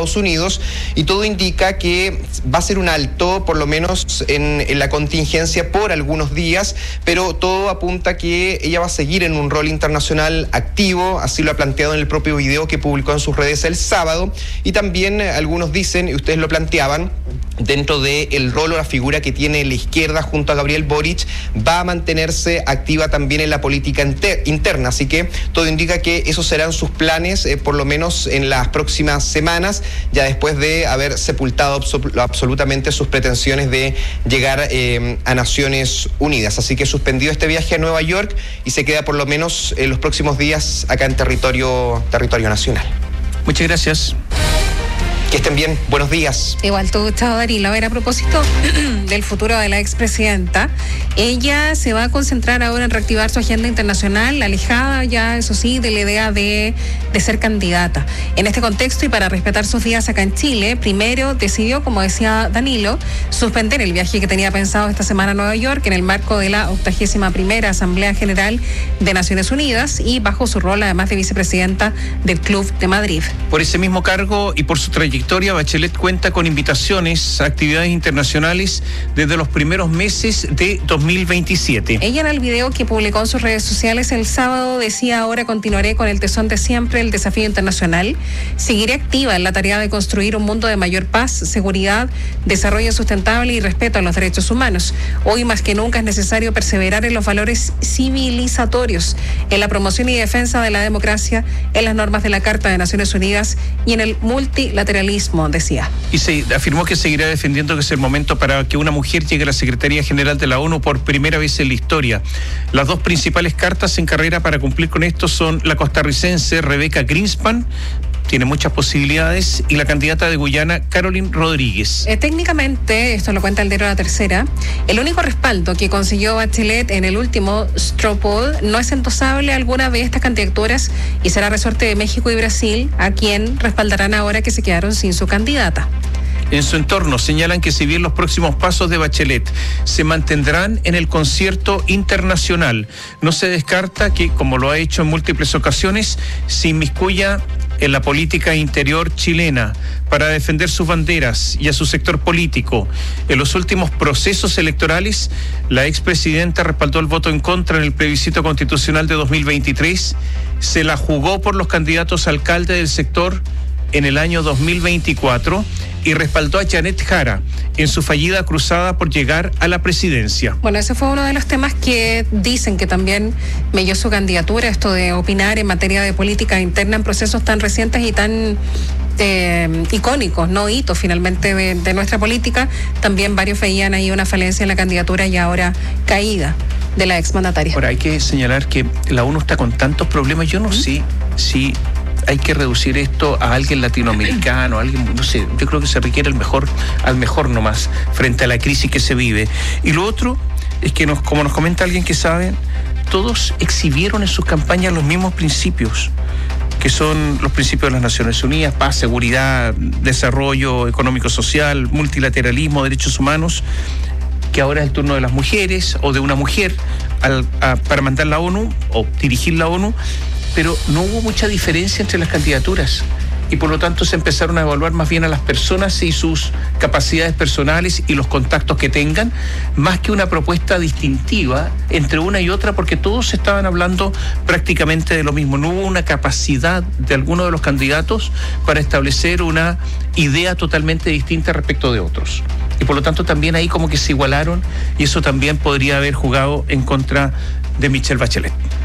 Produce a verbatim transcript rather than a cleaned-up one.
Estados Unidos, y todo indica que va a ser un alto, por lo menos en, en la contingencia, por algunos días, pero todo apunta a que ella va a seguir en un rol internacional activo, así lo ha planteado en el propio video que publicó en sus redes el sábado, y también algunos dicen, y ustedes lo planteaban, dentro del rol o la figura que tiene la izquierda junto a Gabriel Boric, va a mantenerse activa también en la política inter- interna, así que todo indica que esos serán sus planes, eh, por lo menos en las próximas semanas, ya después de haber sepultado absol- absolutamente sus pretensiones de llegar eh, a Naciones Unidas. Así que suspendido este viaje a Nueva York y se queda por lo menos en los próximos días acá en territorio, territorio nacional. Muchas gracias. Que estén bien, buenos días. Igual tú, chao Darilo. A ver, a propósito del futuro de la expresidenta, ella se va a concentrar ahora en reactivar su agenda internacional, alejada ya, eso sí, de la idea de, de ser candidata. En este contexto y para respetar sus días acá en Chile, primero decidió, como decía Danilo, suspender el viaje que tenía pensado esta semana a Nueva York en el marco de la octagésima primera Asamblea General de Naciones Unidas y bajo su rol además de vicepresidenta del Club de Madrid. Por ese mismo cargo y por su trayectoria, Bachelet cuenta con invitaciones a actividades internacionales desde los primeros meses de dos mil veintisiete. Ella en el video que publicó en sus redes sociales el sábado decía: ahora continuaré con el tesón de siempre, el desafío internacional. Seguiré activa en la tarea de construir un mundo de mayor paz, seguridad, desarrollo sustentable y respeto a los derechos humanos. Hoy más que nunca es necesario perseverar en los valores civilizatorios, en la promoción y defensa de la democracia, en las normas de la Carta de Naciones Unidas y en el multilateralismo, decía. Y se afirmó que seguirá defendiendo que es el momento para que una mujer llegue a la Secretaría General de la ONU por primera vez en la historia. Las dos principales cartas en carrera para cumplir con esto son la costarricense Rebecca Greenspan, tiene muchas posibilidades, y la candidata de Guyana, Caroline Rodríguez. Eh, técnicamente, esto lo cuenta el diario La Tercera, el único respaldo que consiguió Bachelet en el último straw poll no es endosable a alguna de estas candidaturas y será resorte de México y Brasil, a quien respaldarán ahora que se quedaron sin su candidata. En su entorno señalan que si bien los próximos pasos de Bachelet se mantendrán en el concierto internacional, no se descarta que, como lo ha hecho en múltiples ocasiones, se inmiscuya en la política interior chilena para defender sus banderas y a su sector político. En los últimos procesos electorales, la expresidenta respaldó el voto en contra en el plebiscito constitucional de dos mil veintitrés, se la jugó por los candidatos a alcalde del sector en el año dos mil veinticuatro y respaldó a Janet Jara en su fallida cruzada por llegar a la presidencia. Bueno, ese fue uno de los temas que dicen que también melló su candidatura, esto de opinar en materia de política interna en procesos tan recientes y tan eh, icónicos, no hitos finalmente de, de nuestra política. También varios veían ahí una falencia en la candidatura y ahora caída de la exmandataria. Ahora hay que señalar que la ONU está con tantos problemas, yo no ¿Mm? sé si hay que reducir esto a alguien latinoamericano, a alguien, no sé, yo creo que se requiere el mejor, al mejor nomás, frente a la crisis que se vive. Y lo otro es que, nos, como nos comenta alguien que sabe, todos exhibieron en sus campañas los mismos principios, que son los principios de las Naciones Unidas: paz, seguridad, desarrollo económico-social, multilateralismo, derechos humanos, que ahora es el turno de las mujeres o de una mujer al, a, para mandar la ONU o dirigir la ONU. Pero no hubo mucha diferencia entre las candidaturas y por lo tanto se empezaron a evaluar más bien a las personas y sus capacidades personales y los contactos que tengan, más que una propuesta distintiva entre una y otra, porque todos estaban hablando prácticamente de lo mismo. No hubo una capacidad de alguno de los candidatos para establecer una idea totalmente distinta respecto de otros. Y por lo tanto también ahí como que se igualaron y eso también podría haber jugado en contra de Michelle Bachelet.